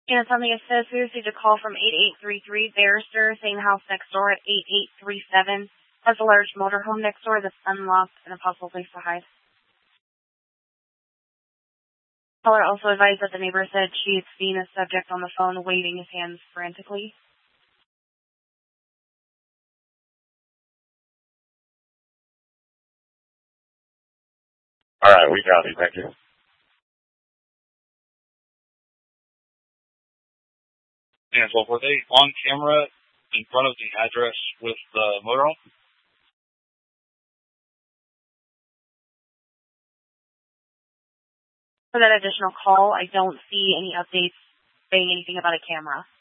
And it's on the assist. We received a call from 8833 Barrister saying the house next door at 8837 has a large motorhome next door that's unlocked and a possible place to hide. Caller also advised that the neighbor said she had seen a subject on the phone waving his hands frantically. All right, we got it. Thank you. And so were they on camera in front of the address with the motorhome? For that additional call, I don't see any updates saying anything about a camera.